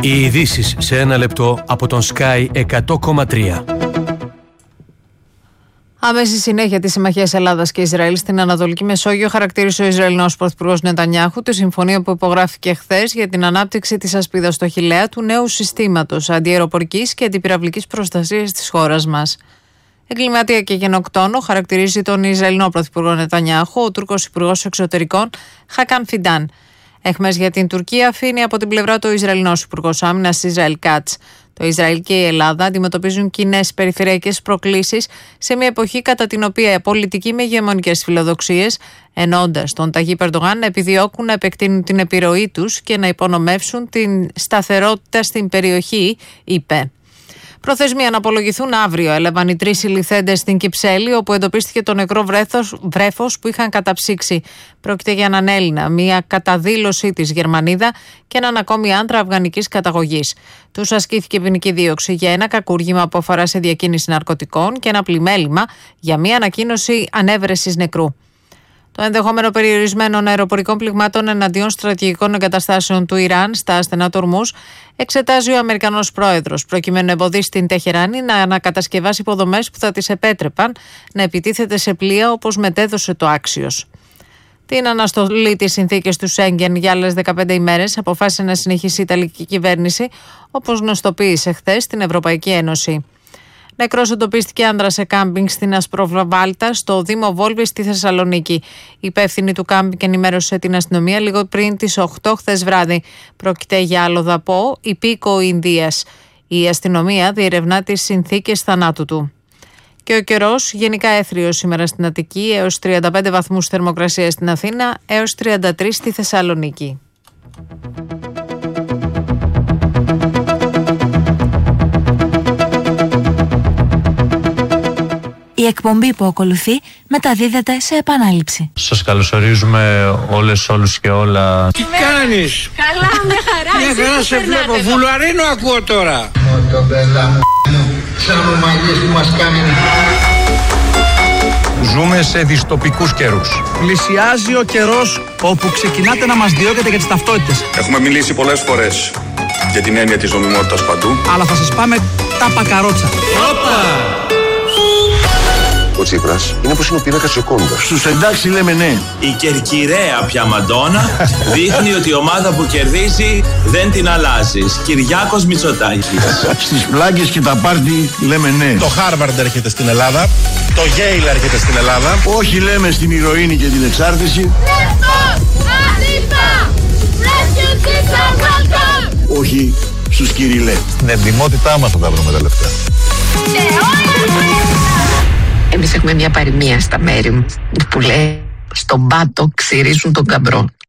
Οι ειδήσεις σε ένα λεπτό από τον Sky 100,3. Άμεση συνέχεια της συμμαχίας Ελλάδας και Ισραήλ στην Ανατολική Μεσόγειο χαρακτήρισε ο Ισραηλινός Πρωθυπουργός Νετανιάχου τη συμφωνία που υπογράφηκε χθες για την ανάπτυξη της ασπίδας στο Χιλέα του νέου συστήματος αντιαεροπορικής και αντιπυραυλικής προστασίας της χώρας μας. Εγκληματία και γενοκτόνο χαρακτηρίζει τον Ισραηλινό Πρωθυπουργό Νετανιάχου ο Τούρκος Υπουργός Εξωτερικών Χακάν Φιντάν. Έχμες για την Τουρκία αφήνει από την πλευρά του Ισραηλινός Υπουργός Άμυνας Ισραήλ Κάτς. Το Ισραήλ και η Ελλάδα αντιμετωπίζουν κοινές περιφερειακές προκλήσεις σε μια εποχή κατά την οποία πολιτικοί με ηγεμονικές φιλοδοξίες, ενώντας τον Ταγίπ Ερντογάν, επιδιώκουν να επεκτείνουν την επιρροή τους και να υπονομεύσουν την σταθερότητα στην περιοχή, είπε. Προθεσμία να απολογηθούν αύριο έλαβαν οι 3 συλληφθέντες στην Κυψέλη, όπου εντοπίστηκε το νεκρό βρέφος που είχαν καταψύξει. Πρόκειται για έναν Έλληνα, μια καταδήλωσή της Γερμανίδα και έναν ακόμη άντρα αφγανικής καταγωγής. Τους ασκήθηκε ποινική δίωξη για ένα κακούργημα που αφορά σε διακίνηση ναρκωτικών και ένα πλημέλημα για μια ανακοίνωση ανέβρεσης νεκρού. Το ενδεχόμενο περιορισμένων αεροπορικών πληγμάτων εναντίον στρατηγικών εγκαταστάσεων του Ιράν στα στενά του Ορμούζ εξετάζει ο Αμερικανός πρόεδρος, προκειμένου να εμποδίσει την Τεχεράνη να ανακατασκευάσει υποδομές που θα της επέτρεπαν να επιτίθεται σε πλοία όπως μετέδωσε το Άξιος. Την αναστολή της συνθήκης του Σέγγεν για άλλες 15 ημέρες αποφάσισε να συνεχίσει η Ιταλική κυβέρνηση, όπως γνωστοποίησε χθες στην Ευρωπαϊκή Ένωση. Νεκρός εντοπίστηκε άνδρα σε κάμπινγκ στην Ασπροβάλτα, στο Δήμο Βόλβη στη Θεσσαλονίκη. Η υπεύθυνη του κάμπινγκ ενημέρωσε την αστυνομία λίγο πριν τις 8 χθες βράδυ. Πρόκειται για αλλοδαπό υπήκοο Ινδίας. Η αστυνομία διερευνά τις συνθήκες θανάτου του. Και ο καιρός γενικά έθριος σήμερα στην Αττική, έως 35 βαθμούς θερμοκρασία στην Αθήνα, έως 33 στη Θεσσαλονίκη. Η εκπομπή που ακολουθεί μεταδίδεται σε επανάληψη. Σας καλωσορίζουμε όλους και όλα. Τι κάνεις? Καλά, με χαρά. Μια χαρά σε βλέπω. Βουλαρίνο ακούω τώρα. Ζούμε σε δυστοπικούς καιρούς. Πλησιάζει ο καιρός όπου ξεκινάτε να μας διώκετε για τις ταυτότητες. Έχουμε μιλήσει πολλές φορές για την έννοια της νομιμότητας παντού. Αλλά θα σας πάμε τα πακαρότσα. Ο Τσίπρας είναι όπως είναι ο πίνακας Τζοκόντας. Στους εντάξει λέμε ναι. Η κερκυραία πια Μαντόνα δείχνει ότι η ομάδα που κερδίζει δεν την αλλάζεις. Κυριάκος Μητσοτάκης. Στις πλάγκες και τα πάρτι λέμε ναι. Το Χάρβαρντ έρχεται στην Ελλάδα. Το Yale έρχεται στην Ελλάδα. Όχι λέμε στην ηρωίνη και την εξάρτηση. Όχι στους Κυριλέ. Στην εντιμότητά μας θα τα βρούμε τα λεφτά. Εμείς έχουμε μια παροιμία στα μέρη μου που λέει «Στον πάτο ξυρίζουν τον καμπρό».